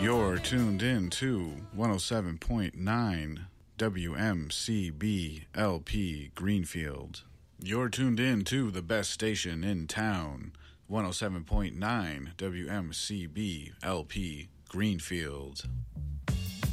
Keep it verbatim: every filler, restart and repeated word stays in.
You're tuned in to one oh seven point nine W M C B L P Greenfield. You're tuned in to the best station in town, one oh seven point nine W M C B L P Greenfield.